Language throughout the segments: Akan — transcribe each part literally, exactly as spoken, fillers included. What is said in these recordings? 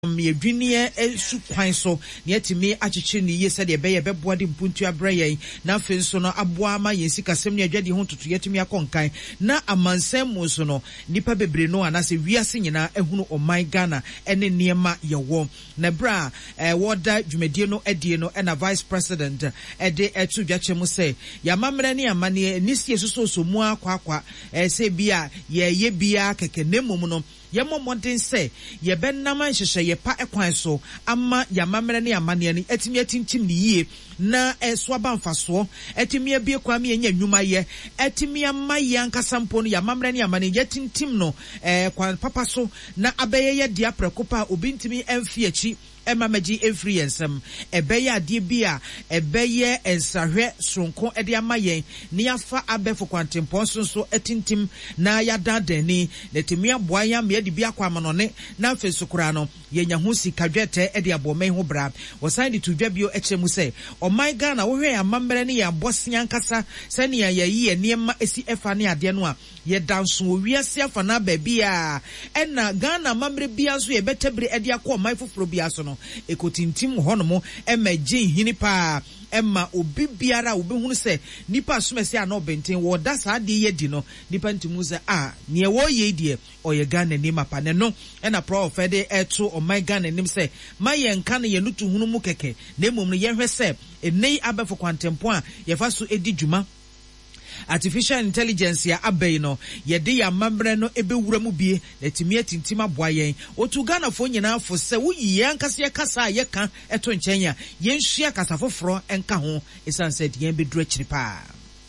yedwinie esu kwan so ne yetimi achichi ne yese de beye beboa de mpuntu abrayen na afi nso no aboa ma yensika sem ne adwade ho tutu yetimi akonkan na amansem mu so no nipa bebre no anase wiase nyina ehunu oman Ghana ene niema yewo na bra eh, woda dwumadie no edie no na vice president ede etu dwache mu se ya mamre ne amane nisie soso so mu akwa akwa eh, se bia ye ye bia keke nemum no ye momodin se ye benam nhehye ye pa ekwan so ama ya mamre ne amane ni etimi atintim ni yie na eso abanfaso etimi abie kwa me nya nnwuma ye etimi amaye ankasampo no ya mamre ne amane ye tintim no eh kwan papa so na abeye ye dia prekopa obintimi emfi achi Emma Meji influencem ebeye ade bia ebeye ensahwe sonko ede amayen ni afa abefo kwantempon so etintim na yada dani netimi aboa ya me de bia kwa manone na fesukura no yenya ho sikadwete ede abome ho bra wosan de tudwabio echemu se oman Ghana wo hwe amamre ne ya bosia nkasa sane ya yi niema esi efa ne ade no a ye danso wiase afa na ba bia ena Ghana mamre bia so ye betebre ede akọ oman foforo bia so no ekotintim honomo emagye hini pa emma obi biara obehunu se nipa asomese ana obenten wo da saa de ye di no nipa ntimu se ah ne wo ye die oye Ghana ni mapa ne no ena prof de eto o my Ghana nim se maye nka ne ye nutu hunu mu keke na emom no ye hwe se enei abefo kwantempo a ye fa so edi dwuma artificial intelligence ya abey no yede ya mamre no ebewura mu bie etimi atintim aboayen otu Ghana fo nyina fo se wuyi ankase kasa ye kan eto nkyenya ye nhua kasa foforo enka ho esan said ye bedru akiri pa.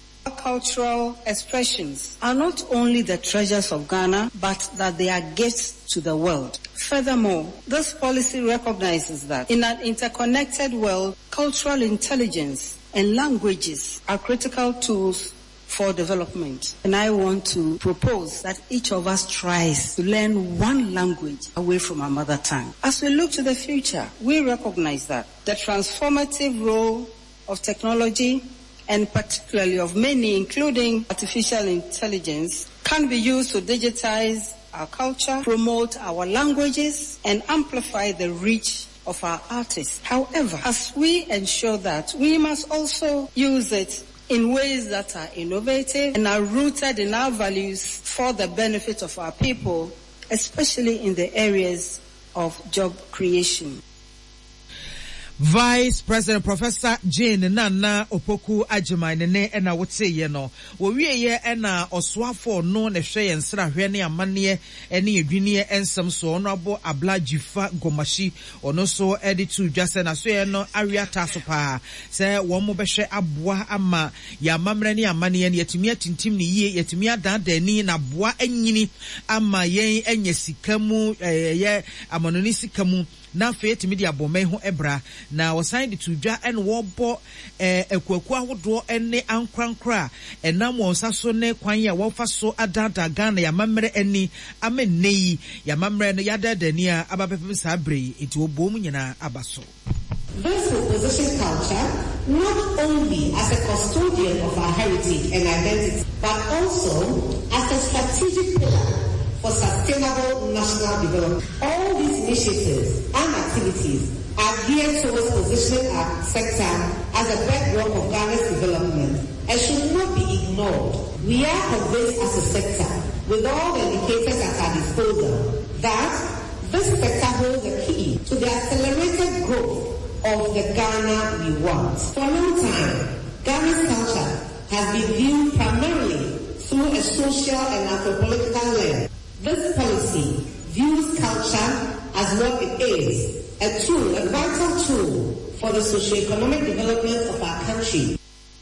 Cultural expressions are not only the treasures of Ghana, but that they are gifts to the world. Furthermore, this policy recognizes that in an interconnected world, cultural intelligence and languages are critical tools for development. And I want to propose that each of us tries to learn one language away from our mother tongue. As we look to the future, we recognize that the transformative role of technology, and particularly of many, including artificial intelligence, can be used to digitize our culture, promote our languages, and amplify the reach of our artists. However, as we ensure that, we must also use it in ways that are innovative and are rooted in our values for the benefit of our people, especially in the areas of job creation. Vice President Professor Jane Nana Opoku Agyeman ne ena wote ye no wo wie ye ena oswafo no ne hwe ye nsra hwe ne amane ene edwini ensem so no abo abla jifa gomashi ono so editu dwase na so ye no awia taso pa se wo mo behwe aboa ama ya mamre ne amane ne yetimi atintim ne yie yetimi adada ni na boa anyini ama yen enya sikamu ye amanoni sikamu na faith media bomai ho ebra na wosan de tudwa en wo bo eh ekwaku ahodo ene ankrankra enam wonsa so ne kwan ya wo fa so adada Ghana ya mamre ani amennei ya mamre no yada dani a abapepe sa brei enti obom nyina abaso. This will position culture not only as a custodian of our heritage and identity, but also as a strategic pillar for sustainable national development. All these initiatives and activities are geared towards positioning our sector as a bedrock of Ghana's development and should not be ignored. We are convinced as a sector, with all the indicators at our disposal, that this sector holds the key to the accelerated growth of the Ghana we want. For a long time, Ghana's culture has been viewed primarily through a social and anthropological lens. This policy views culture as what it is, a tool, a vital tool for the socio-economic development of our country.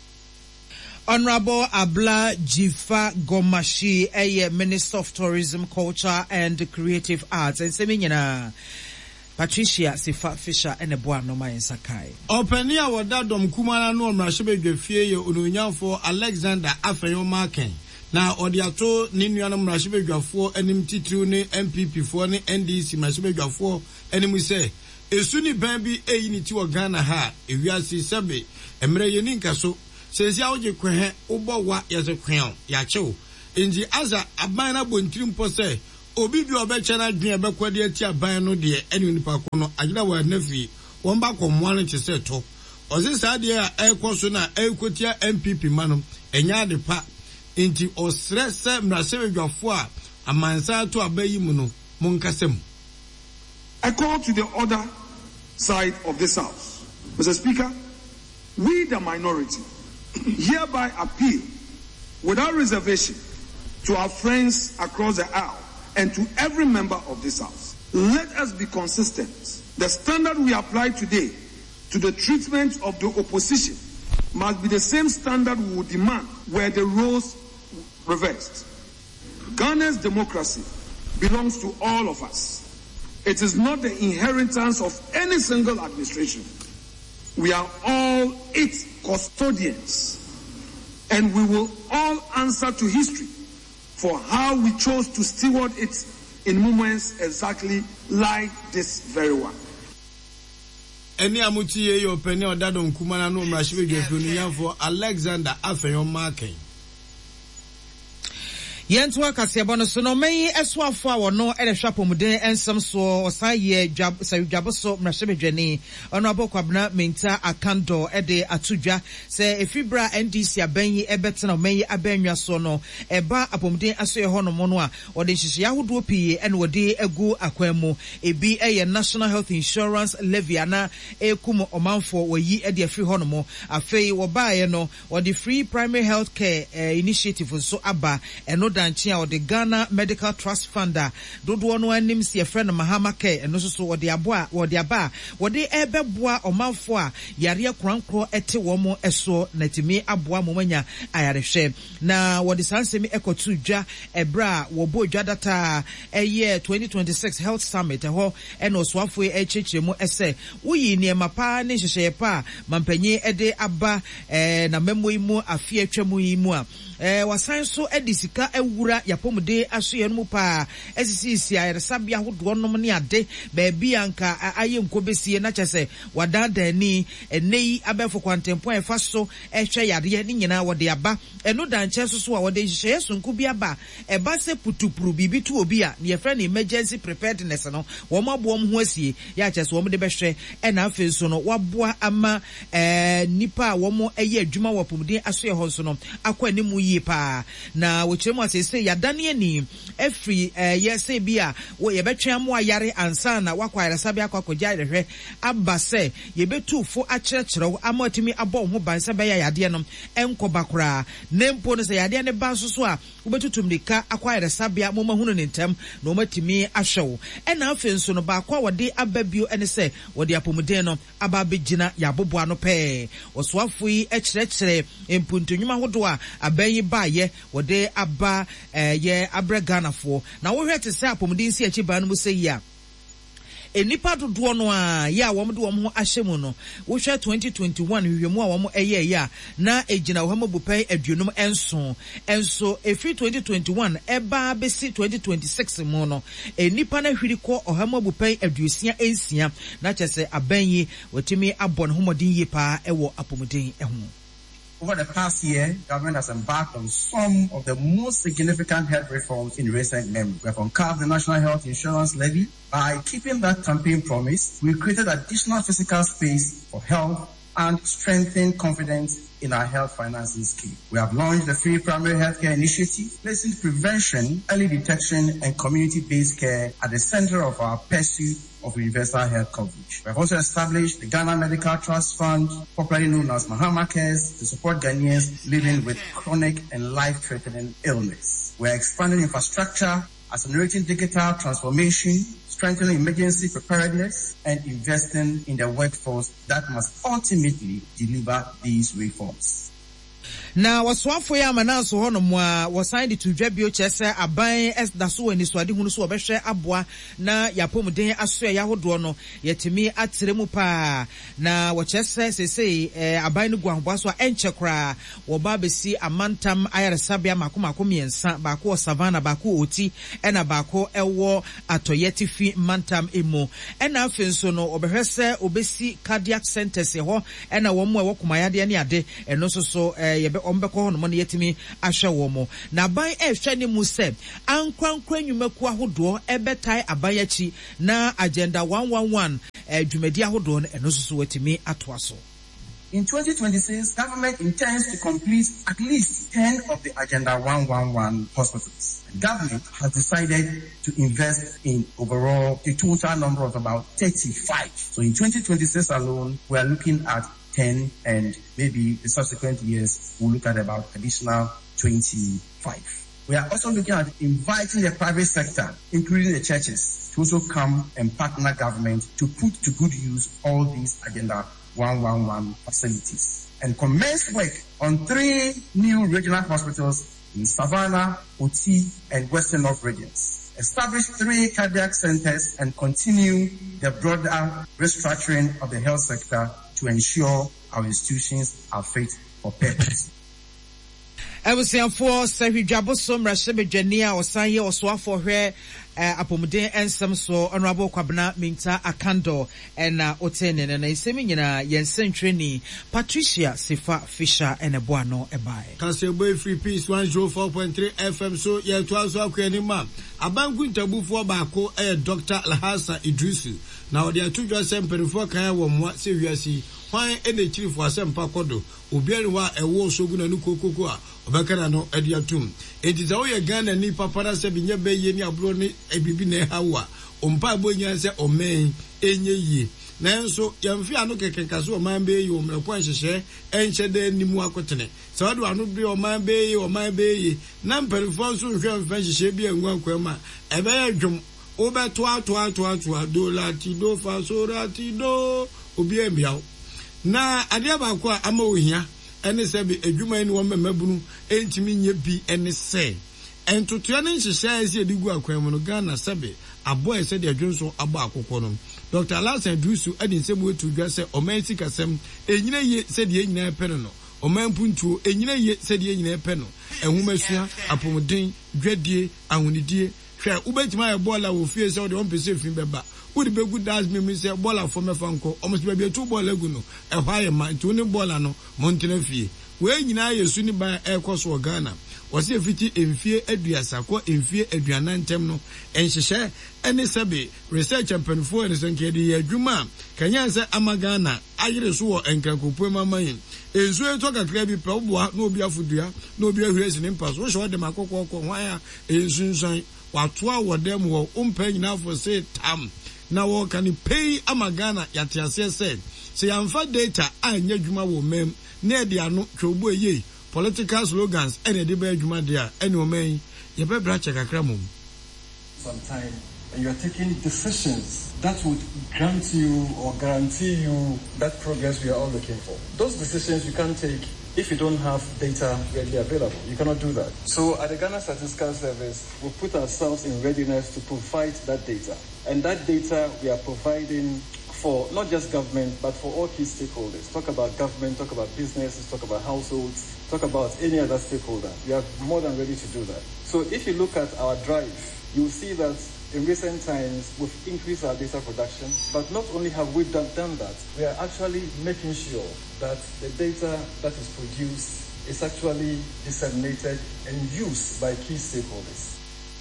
Honorable Abla Jifa Gomashi, a Minister of Tourism, Culture and Creative Arts, and Seminyana Patricia Sifa Fisher and a Buano Mayan Sakai. Openia Wadadom Kumana no Mashebe Gefie, Ununya for Alexander Afeyo Marken. Na odiato ni nuanam rashibe dwafo enim titru ne M P P fo ne N D C rashibe dwafo enim se esu ni ban bi eyi ni ti wo Ghana ha ewiase sebe emre ye ni nkaso sesi awoje kwehe obo wa yese kwen ya chew enji aza aban na bontiri mpo se obi bi obeche na dwen ebekwa de ati aban no de enu nipa ko no agina wa nafi won ba komoa no tse to ozi sa de a ekoso na ekotia M P P manom enya de pa inti osre se mrasebedwafo a amansa to abayi mu no monkasem. I call to the other side of this house, Mister Speaker, we the minority hereby appeal without reservation to our friends across the aisle and to every member of this house. Let us be consistent. The standard we apply today to the treatment of the opposition must be the same standard we would demand were the roles reversed. Ghana's democracy belongs to all of us. It is not the inheritance of any single administration. We are all its custodians, and we will all answer to history for how we chose to steward it in moments exactly like this very one. Any amuti ye yo penny or dadon kumana no mrashibegefunian for Alexander Afeyomaken. Yentu akasiabo no so no meyi esoafo a wono e de hwapomuden ensem so osaye dwab sayudwaboso mrashebedwani ono abokwabna menta akando e de atudwa se efibra N D C abanyi ebetena meyi abanwa so no eba apomuden aso ye hono mo no a ode hihye ahodo pii ene wode egu akwanmu ebi eye National Health Insurance Levy ana ekum omanfo wayi e de afri hono mo afei wo baaye no wode Free Primary Health Care eh, Initiative so aba eno danchia o de Ghana Medical Trust Fund dodo no anim se friend Mahama Care eno so wo de aboa wo de aba wo de ebeboa omanfo a yare krankro ete wo mo eso natimi aboa momanya ayarehwe na wo de sansemi ekotu dwa ebra wo bo dwa data eye twenty twenty-six Health Summit ho eno soafo echechemu ese wuyi niema pa ne hyehyeye pa mampanyi ede aba eh, na memo imu afie atwamu imu a eh, wasan so edisika ewura yapomude aso ye no pa esisi ayaresabia hodo nom ne ade ba bia anka aye nkobesie na kyese wadadani enei abefo kwantempo efa so ehwe yade ne nyina wode aba eno danche so so a wode hye sunku bia ba eba se putupuru bibi tu obi a ne yefra na emergency preparedness no wo mabo om ho asie ya kyese wo de behwe ena afi so no waboa ama eh nipa wo mo eye adwuma wapomude aso ye ho so no akwa ni mu yi pa na wo kyeremu asese yadane ani every eh yese bia wo ye betwe amo ayare ansa na wakwa ayaresabe akwakoja rehwe abase ye betufo akyerɛkyerɛw amatimi abɔ ho bansa be ya yade no enkobakora nempo no se yade ne ba so so a wo betutum dika akwa ayaresabe mo mahunu ne ntam na omatimi ahwew ena afi nso no ba kwa wode ababio ene se wode apomuden no aba begina ya boboa no pe osoafo yi ekyerɛkyerɛ empuntonyuma hodo a abayi baaye wode aba eh, ye abre Ghana fo na wo hwete se apomuden si achi ba no se ya enipa dodo no a ya wo mde wo ho ahyemu no wo hwe twenty twenty-one hwehwemu a wo mo eye ya na ejina wo mabupai aduonum enso enso efi twenty twenty-one eba besi twenty twenty-six mo no enipa na hwiri ko ohamabupai aduosia ensia na kyese abanyi wotimi abon homodin yi pa ewo apomuden eho. Over the past year, government has embarked on some of the most significant health reforms in recent memory. We have uncarved the National Health Insurance Levy. By keeping that campaign promise, we created additional physical space for health and strengthened confidence in our health financing scheme. We have launched the Free Primary Healthcare Initiative, placing prevention, early detection, and community-based care at the center of our pursuit of universal health coverage. We have also established the Ghana Medical Trust Fund, popularly known as Mahama Cares, to support Ghanaians living with chronic and life-threatening illness. We are expanding infrastructure, accelerating digital transformation, strengthening emergency preparedness, and investing in the workforce that must ultimately deliver these reforms. Na waswafo ya mananso hono mwa wasaidi tudwabio chese aban es daso wani swadi hunu so obehwe aboa na yapomuden aso ya hodo no yetimi atremu pa na wachese sese eh, aban no guanboa so enchekra wo ba besi amantam ayaresabia makomako miensa baako savana baako oti ena baako ewo atoyeti fi mantam emo ena afenso no obehwese obesi cardiac centers ho ena wo mo ewo kumayade ne ade eno so so eh, ombe ko hono mo yetimi ahwe wo mo na ban e hwe ne mu se ankwankwa nwumaku ahodo ebetai abayachi na agenda one one one adwumadi ahodo no eno so wetimi atoaso. In twenty twenty-six, government intends to complete at least ten of the Agenda one one one hospitals. The government has decided to invest in overall a total number of about thirty-five. So in twenty twenty-six alone, we are looking at ten, and maybe the subsequent years we'll look at about additional twenty-five. We are also looking at inviting the private sector, including the churches, to also come and partner government to put to good use all these Agenda one one one facilities and commence work on three new regional hospitals in Savannah, Oti, and Western North regions. Establish three cardiac centers and continue the broader restructuring of the health sector to ensure our institutions are fit for purpose. Ebusianfo sahidwabo so mrahye bedwania osaye osoafo hwe apomuden ensem so honorable Kwabena Minta Akando ena otene na isemi nyina yensentweni Patricia Sifa Fisher eneboano ebae Kasebo free peace one oh four point three F M so ye to aso akwani ma abangu ntabufo baako eh Doctor Alhassa Idrisu na odi atudwa semperifo kan wo moa se wiasi hwan ene chirifo asempa kodo obiari wa ewo soguna nu kokoko a obekana no edi atum entiza wo ye Ghana ni papara se binye beye ni abro ni ebibi na hawa ompa bonya se omen enye yi nanso yamfi ano kekenkaso oman be yi omrepo anhyehe enhyede nimu akotene se wadu anu bi oman be yi oman be yi na mperifo so hwe mfa hyehye bi enwa kwama ebe ya dwom obeto ato ato ato do lati do fa so rati do obi embiawo na ade abakwa ama ohia ene se be adwuma ni wo memabunu entimi nye bi ene se entotoa ne nhyehyɛ ase edigu akwan mu no Ghana sebe abo ese de adwonso abo akokɔ no Doctor Alhassa Idrisu adi nsɛm wetu dwa sɛ ɔmanti kasɛm enyina ye sɛ de enyina pɛ no no ɔmanpuntuo enyina ye sɛ de enyina pɛ no ɛhomasua apomden dwadie ahonidie hwɛ ubetima ebola wo fie sɛ de on pese fin bɛba wodi begu das me mi sɛ bola fo mefa nko ɔmo se bia tu bola gu no ɛhwa ye ma nti oni bola no montena fie we nyina yesu ni ba ɛkɔ Ghana wasi efiti emfie aduasa ko emfie aduana ntem no enhyehyɛ ene sebe research empanfo ene senke de adwuma kanya sɛ amagana ayere so wɔ enkankopu mamayin enzu eto kakra bi pɛ oboa na obi afudua na obi ahwesi ne mpa so hwe de makokɔ kɔ hwan a enzu nsan watoa wɔ dem wɔ umpa nyina fo se tam na wɔ kan pay amagana yate ase sɛ se yamfa data anya adwuma wɔ mem na de ano twobo eye political slogans and a debate juma dia any omen ye be bra check akra mum sometime and you are taking decisions that would grant you or guarantee you that progress we are all looking for. Those decisions you can't take if you don't have data readily available. You cannot do that. So at the Ghana Statistical Service, we put ourselves in readiness to provide that data. And that data we are providing for not just government, but for all key stakeholders. Talk about government, talk about businesses, talk about households, talk about any other stakeholder. We are more than ready to do that. So if you look at our drive, you will see that in recent times, we've increased our data production, but not only have we done, done that, we are actually making sure that the data that is produced is actually disseminated and used by key stakeholders.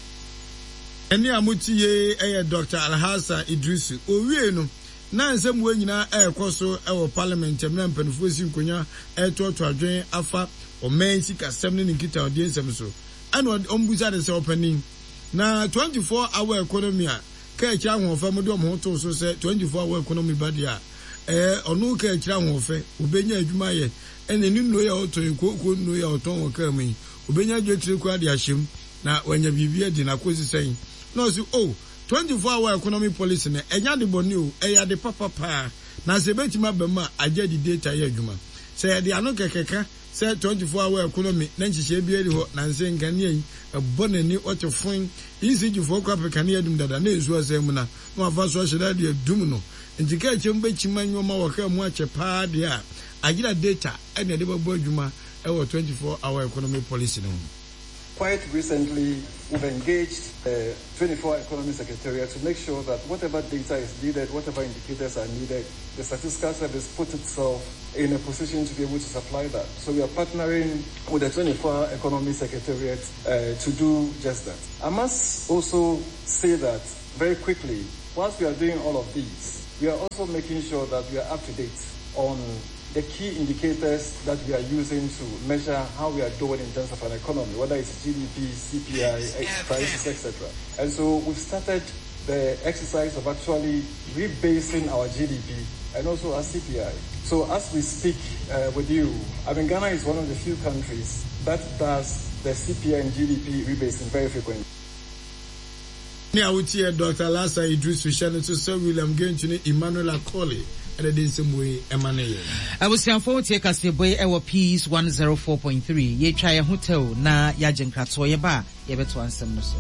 Eni amutiye eh Doctor Alhassa Idrisu owie no na nsem we nyina ekɔ so ɛwɔ parliament em na mpanifo si nkonya ɛtoto adwen afa omansi kasɛm ne nkita ɔde nsɛm so ana ɔmbuza de sɛ ɔpanin na twenty-four hour economy a ka ekira ahofa mo de ɔmo to so sɛ twenty-four hour economy badi a eh ɔno ka ekira ahofa obenya adwuma yɛ ɛna ni no yɛ ɔtɔn kokoko no yɛ ɔtɔn wɔ ka mu obenya dwetire kwa de ahyem na wanya bibia di na kosi sɛn no si oh twenty-four hour economy policy na enya de boni o eya de papa pa na se betima bema agya di data ya adwuma se de ano kekeka se twenty-four hour economy na nhihye bi eri ho na nse nkane yi ebonani otefon isi gifo kwa pekane adum dada na ezu asem na no afa so hyeda de adum no ntika chem bechima nyoma waka mu ache pa de a agira data ene de babo adwuma e wo twenty-four hour economy policy no quite recently, we've engaged the twenty-four Economy Secretariat to make sure that whatever data is needed, whatever indicators are needed, the Statistical Service put itself in a position to be able to supply that. So we are partnering with the twenty-four Economy Secretariat uh, to do just that. I must also say that very quickly, whilst we are doing all of these, we are also making sure that we are up to date on the key indicators that we are using to measure how we are doing in terms of an economy, whether it's G D P, C P I, prices, et cetera. And so we've started the exercise of actually rebasing our G D P and also our C P I. So as we speak uh, with you, I mean, Ghana is one of the few countries that does the C P I and G D P rebasing very frequently. Now we hear Doctor Lassa Idris Fishano to Sir William Genchini, Emmanuel Akoli. I was saying for take us a boy our Peace one oh four point three. Ye try a hotel na yajen kratso ye ba ye beto ansem no so.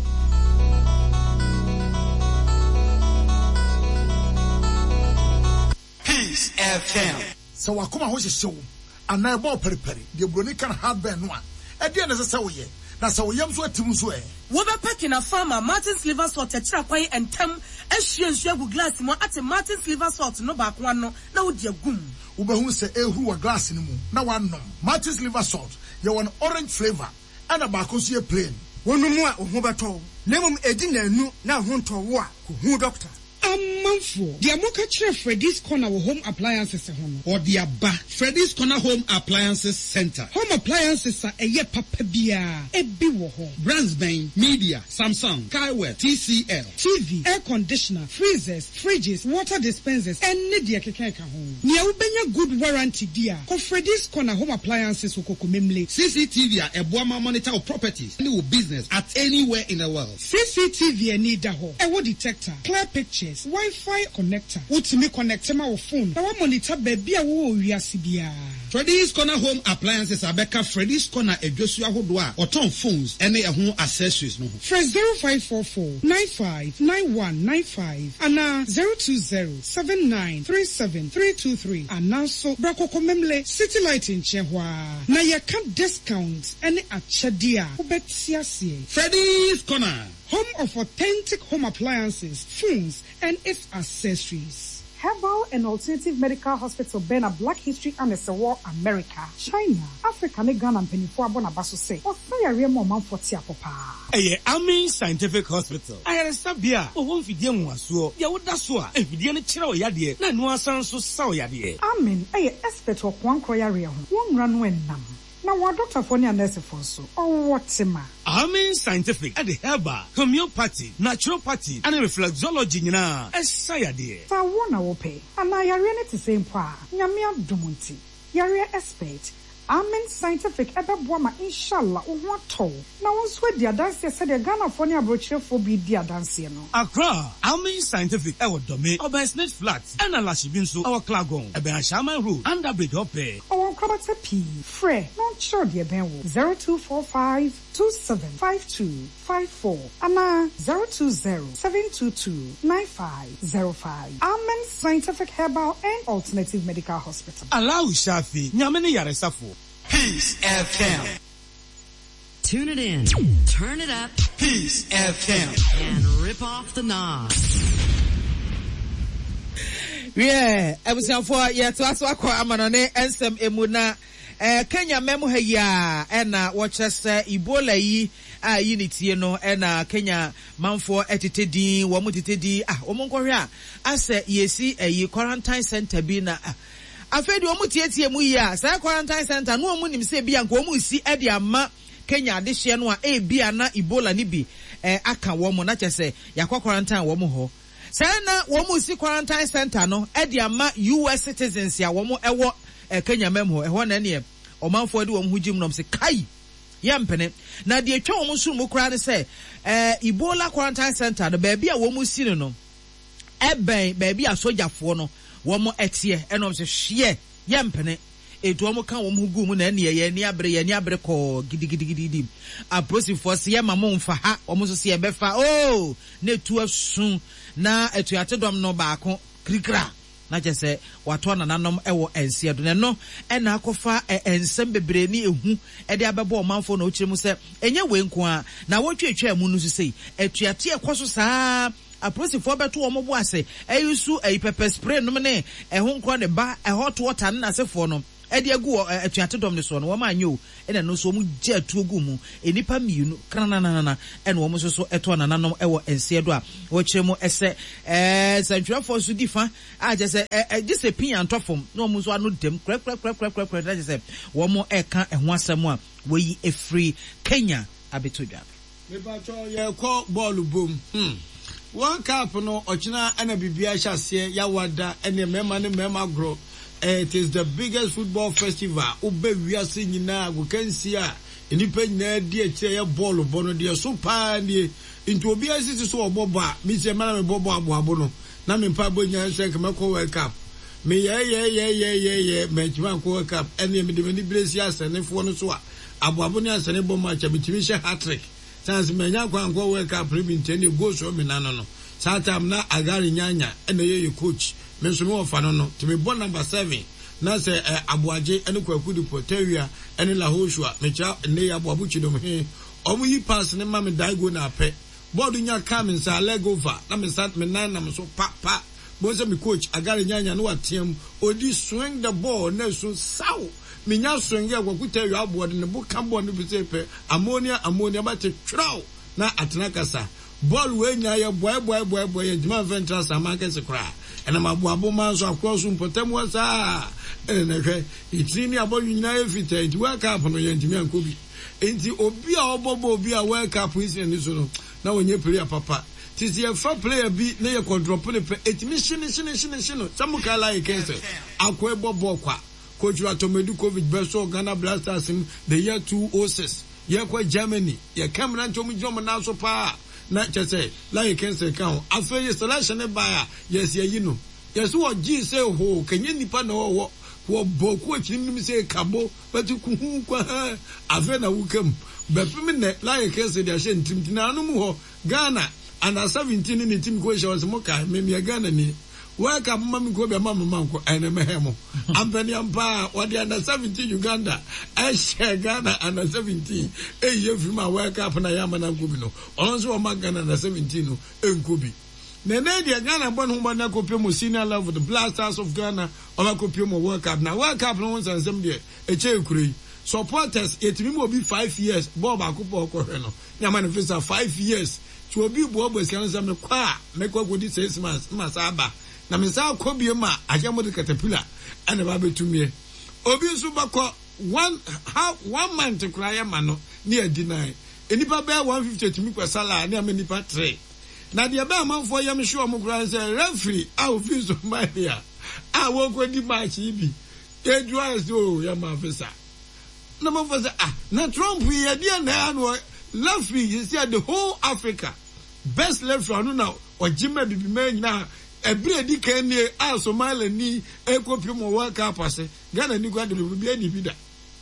Peace F M. So wakoma ho hyehyɛ and na ebo periperi de broni kan hard ben no a e de na se se wo ye na se wo yam so atim so e wo be packing a farmer Martin's liver salt e tira kwan entem ehwie nsu agu glass mo ate Martin's liver salt no ba kwa no na wo de agum wo be hu se ehuru wa glass ni mu na wanom Martin's liver salt ye won orange flavor and ba ko so ye plain wonu mu a ho beto na mum edi na anu na ho nto wo a ko hu doctor Amanfo, the Amoka Chef Freddy's Corner Home Appliances or the Abba Freddy's Corner Home Appliances Center. Home appliances are a ye papa bia, a biwo home. Brands Bain, Media, Samsung, Kaiware, T C L, T V, air conditioner, freezers, fridges, water dispensers, and Nidia Kekeka home. Nia ubenya good warranty dia. Ko Freddy's Corner Home Appliances ukoko memle. C C T V a boama monitor of properties, any business at anywhere in the world. C C T V need a ho. A detector, clear pictures. Wi-Fi connector. Utimi connect ma wo phone. Na wa monitor baby a wo wiase bia. Freddy's Corner Home Appliances abeka Freddy's Corner edwosu ahodo a oton phones ene ehun accessories no ho. Fresh zero five four four nine five nine one nine five ana zero two zero seven nine three seven three two three ana so brakoko memle City Light in Chehwa. Na ye can discount ene achedia obetiasie. Freddy's Corner, home of authentic home appliances, phones, and its accessories. Herbal and Alternative Medical Hospital Bena Black History and War America, China, Africa, ne Ghana, and Penifua Bonabaso say, or Fire Remo Manfortia Papa. A Amin Scientific Hospital. I had a sabia, or one Fidian was so, Yawudaswa, and Fidian Chiro Yadi, Nanua Sanso Sao Yadi. Amin, a expert of one Koyaria, one run when nam. Now, what Doctor Fonia Nurse for so, or what's ma? Amin Scientific at the Herbal, Homeopathy, Naturopathy, and Reflexology, na, as Sayadi. So I wanna will pay, and I are in it the same pa, Yamia Dumunti, Yaria expert. Amen Scientific ebe boama inshallah uwato na wonswe dia dance said the Ghana for near brochure for be dia dance no Accra Amen Scientific e wo dome Obersnet Flat and Alashibin so our Klagon ebe Ashama Road under bridge hope our Krabata P Fre not sure dia ben wo zero two four five two seven five two five four ana zero two zero seven two two nine five zero five. Amen Scientific Herbal and Alternative Medical Hospital. Allow Shafi nyamene yaresafo. Peace F M. Tune it in, turn it up, Peace F M, and rip off the knob. Yeah, I was here for yeah to ask what amanone ensem emuna eh Kenya memo ya ena watches Ebola yi a unity no ena Kenya manfo etetedi wo mu tetedi ah wo nkwohwe a ase yesi eyi quarantine center bi na afedi wo mu tietie mu yi a say quarantine center no mu nim se bia nko wo mu si e de ama Kenya adehye no a e bia na Ebola ni bi eh aka wo mu na chese yakwa quarantine wo mu ho say na wo mu si quarantine center no e de ama U S citizens ya wo mu ewo eh Kenya memo eh ho na ne omanfo de wo mu hujim no se kai yampene na de etwa wo mu so mu kra ne se eh Ebola quarantine center no ba bia wo mu si no eben ba bia sojafo no wo mu etie enom se hye yampene etu wo mu kan wo mu gu mu na ne ye ne abre ye ne abre ko gidigidigidi aprosi force ye mamo mfa ha wo mu so se ye befa oh na etu asun na etu atedom no ba ko krikra na je se wato nananom ewo ense do ne no e na akofa ensem bebre ni ehu e de abebo manfo na okire mu se enye we nko a na wotwetwa mu no so sei etuate ekoso saa aposifo beto wo mobo ase eyusu eyi pepper spray no ne eho nko ne ba e hot water na asefo no e de agu etuate dom ne so no wo ma anyo e na no so mu je atu ogu mu enipa miunu krananana e na wo so so eto nananom ewo ense do a wo kire mu ese eh santwafo so difa a je se this a pin antofom no mo so anu dem kra kra kra kra kra je se wo mo e ka eho asem a we yi e free Kenya abetodwa me ba cho ye ko ball bom hmm One cup no ochina ana bibia hyase ya wada ene mema ne mema gro. It is the biggest football festival ube wiase nyina gokansi a enipa nyina di akire ya ball bono de so pa nie into obi asisi so obobo a mi se mara me bobo aboabo no na me pa bo nya se ke meko World Cup me ye ye ye ye ye ye me jima ko World Cup ene me de me blesi asene fo no so a aboabo ne asene bo match bitimi she hat-trick sans menya kwa nko World Cup prevent go so me nano no satam na agari nyanya ene ye coach me so me ofa no no to me bon number seven na se abuaje ene kwaku di Pretoria ene la hoshua me cha ne ya abuabu chidom he omu yi pass ne ma me dai go na pe board nya come inside leg over na me start me nine na me so pa pa bo se me coach agari nyanya no atem odi swing the ball na so saw me nya swing ya kwaku tell you aboard ne bo kan ball ne bi se pe ammonia ammonia ba te traw na atena kasa ball we nya ya boy boy boy boy jima ventra samake se kra ena mabuabo manso across umpotem wasa ena hwe itini abo nyina efita nti World Cup no ye ntimi ankobi enti obi a obobo obi a World Cup isi ni so no na wonye player papa tisi e fa player bi na ye drop ne pe etimi shine shine shine shine samuka like kense akwa bobo kwa coach Atomedu Covid beso Ghana Blasters in the year two oh six ye kwa Germany ye camera ntomu jomo na so pa na chese like kense kan afeye selection e ba yes ye yino yes wo gi say ho kenye nipa na wo wo boku achini say kabo bati kuhu kwa afe na wukam bepimi ne like kense dia she ntim na anu mu ho Ghana under seventeen ni team ko she was mo ka me me Ghana ni World Cup mama ko be mama manko ene mehemo ampani ampa wadi under seventeen Uganda e she Ghana under seventeen e ye fima World Cup na yama na ko bi no onso o magana under seventeen no enkobi nene dia Ghana bon ho na ko pemo senior level the Blasters of Ghana o ma ko pemo World Cup na World Cup no won sansem de e che kurei supporters etimi mo bi five years bo ba ko po ko hwe no nya manifesta five years to obi bo bo skan sam me kwa me ko godi six months masaba na me sa ko bi ma ajamo de caterpillar ana ba betumie obi nso bakọ one half one month kraya ma no ne adinai enipa be one fifty timi kwa sala ne amenipa three na de be amanfo yam hwe om kra say referee a ofi so mania a wo ko di match bi edua so ya ma fesa na mo fesa ah na Trump ye dia na no referee you see the whole Africa best referee no now ojima bibima nyina ebre di kan ni a Somalia ni ekopi mo World Cup ase Ghana ni kwa de bi ani bi da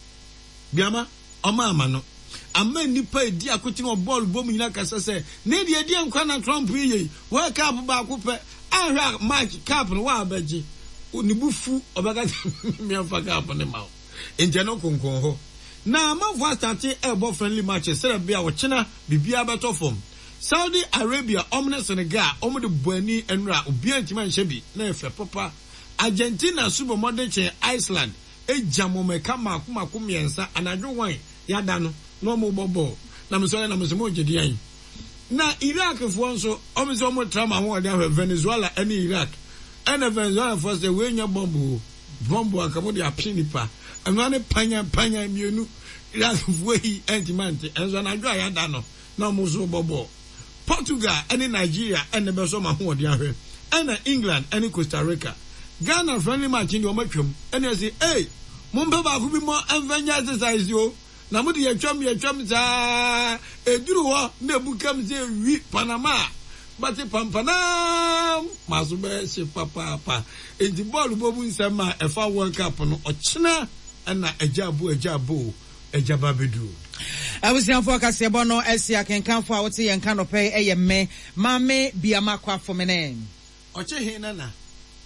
biama oma ama no ama nipa edi akoti no ball bom nyina kasa se na di edi ankwa na Trump yi World Cup ba ko pe ahwa match cup no wa abaji oni bufu obaga mi afa cup ne ma enje no konkon ho na ma vo start e bo friendly matches sere bia wo china bibia beto form Saudi Arabia omne Senegal omde buani enra obi antima nhye bi na efe papa Argentina supermodel che Iceland ejamo meka makoma miensa anadwo wan yada no no mo bobo na mso na mso mo jedi an na Iraq fo nso omso mo trama ho de Venezuela and Iraq and Venezuela first the way nya bombo bombo akamo de apinipa anane panya panya mienu Iraq fo yi antimante enso anadwo yada no na mo so bobo Portugal and Nigeria and the Beso Mahmoud Yahweh and England and Costa Rica. Ghana friendly match in the Omachum and they say, hey, Mumbaba could be more and exercise you. Namudi Yachum Yachum za a duo, Nebu comes a week Panama. But a Pampanam, Masube, Papa, in the ball Bobu Sama, a far World Cup on Ochina and a jabu, a jabu, a jababidu. I was young for Casiabono, Esia can come for what he and can pay a me, Mame, be a macqua for my name. Oche Hinana.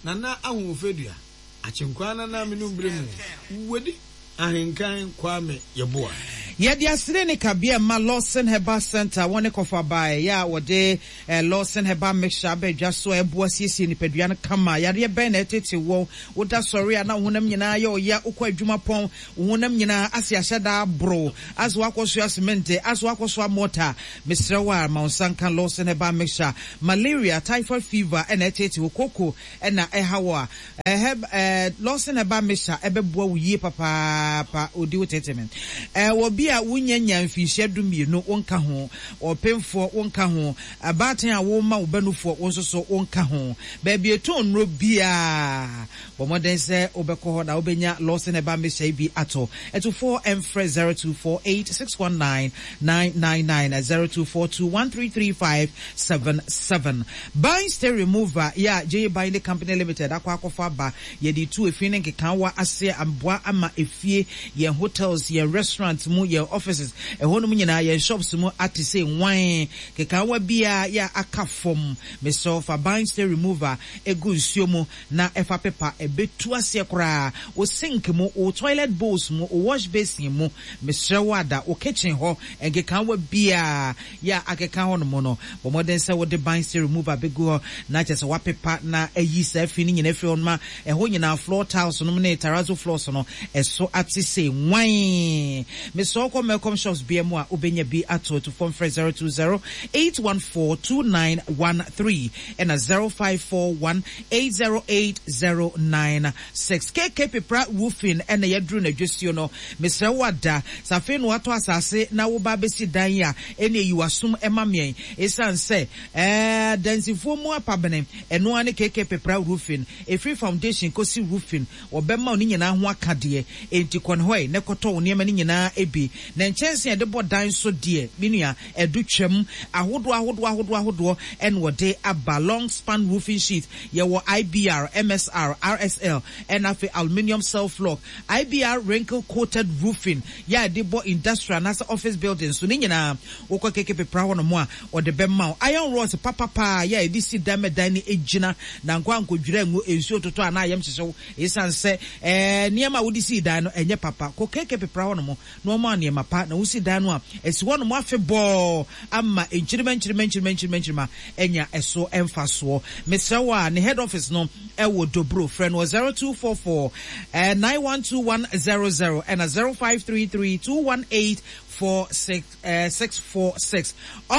nana ahu fedua achenkwa na na menu bremu wedi ahenkan kwame yeboa Yedi asire ni kabia ma Lawson Herbal Center wone kofa bae ya wode eh, Lawson Herbal mixture abedwa so ebo asiesie ni pedua no kama yade be na etete wo woda sori na honam nyina ya oya ukwa adwuma pon honam nyina ase ahyeda bro aso akoso cement aso akoso mortar misrewa ma onsanka Lawson Herbal mixture malaria typhoid fever na etete wo koko na ehawa eh, eh Lawson Herbal mixture ebeboa wo yie papa pa odi wo treatment eh wo bia wunyanya mfihye dumienu wonka ho opemfo wonka ho abaten a wo ma obanufo wonsoso wonka ho ba bia to nro bia bomoden se obekọ ho da obenya Lawson Herbal mixture bi ato eto four M zero two four eight six one nine nine nine nine zero two four two one three three five seven seven Bind Stay Remover ya J Bind Company Limited akwa akofa ba ye di tu efine nkekan wa ase amboa ama efie ye hotels ye restaurants mu ye offices e honu nyina ye shops mu ati say wine kekan wa bia ya aka fom me so for Bind Stay Remover egu nsuo mu na efa paper e betu ase kora o sink mu o toilet bowls mu o wash basin mu me wada o kitchen ho enkekan wa bia ya akekan ho no mo no bo modern say wo de Bind Stay Remover begu ho na chese wa paper na ayi sa fi ni nyina fi on ma e ho nyina floor tiles no na terrazzo floors no e so ati say wine me so ko Melcom shops B M A obenya bi ato to phone for zero two zero eight one four two nine one three and a zero five four one eight zero eight zero nine six K K Pepra roofing and a yadru na dwesio no Mister Wada safe no ato asase na wo ba besi dan ya ene yiwasum emamien esan se eh dansifo mu apabene eno ane K K Pepra roofing a free foundation kosi roofing obema oni nyina ho akade enti konhoi ne koto oni ema ni nyina ebi na nchense e de bodan so de minua edu twam ahodo ahodo ahodo ahodo en wode aba long span roofing sheet ye wo I B R M S R R S L and afi aluminium self lock I B R wrinkle coated roofing ya de bo industrial na office buildings so ni nyina wo ko K K Pepra ho no mo a ode bemma iron rods papa pa ya e di si dame dan ni ejina na nkwa nkodwira ngu ensuo toto ana ayem hyehyɛ esanse eh niema wo di si dan no enye papa ko K K Pepra ho no mo no ma niema pa na wo si dan no a esi wo no mo afebɔ amma enchirima enchirima enchirima enchirima enchirima enya eso emfa so mesrewa ne head office no e wo dobro friend was zero two four four uh, nine one two one zero zero and a zero five three three two one eight four six uh, six four six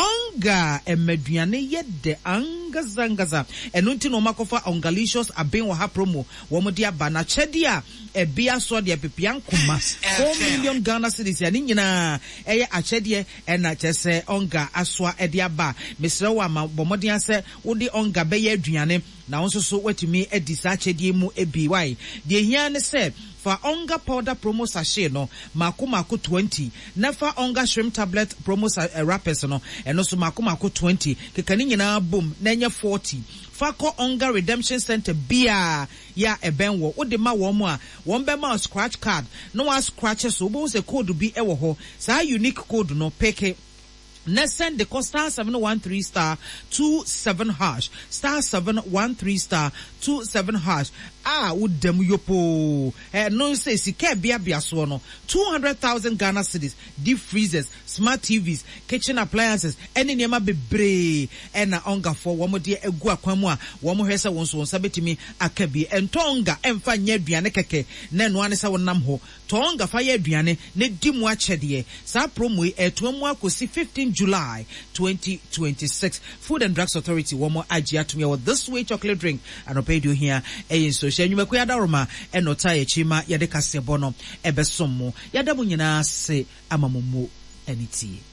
onga emeduane yede angazangaza enunti no makofa ongalicious aben wa ha promo wo mo dia bana chede a ebia so de pepian koma four million Ghana cedis ya ni nyina eye achede e na chese onga aswa e dia ba mesrewa ma bomodian se wo di onga be ye aduane na wonso so watumi edi sa achede mu ebi wai de hia ne se for onga powder promo sachet no mako mako twenty na fa onga shrimp tablet promo uh, wrappers no eno so mako mako twenty kekani nyina boom na nya forty Fako Onga Redemption Center bia ya ebenwo wo de ma wo mo a wo be ma scratch card no wa scratch so bo se code bi ewo ho sa unique code no peke na send the cost star seven one three star two seven hash star seven one three star two seven hash ah udem yopo eh no say sika bia bia so no two hundred thousand Ghana cedis deep freezers smart T Vs kitchen appliances any niema bebre e na onga for wo mo de egu akwamu a wo mo hwese won so won sabetimi akabi entonga emfa nya aduane keke na no ane se wonam ho tonga fa ya aduane ne dimu achede sa promo e etuamu akosi fifteenth July twenty twenty-six Food and Drugs Authority wo mo agia to me with this way chocolate drink and I paid you here e so hwanyuma ko yada roma e no ta e chima yade kasebo no ebe sommo yada mu nyina se amamomo aniti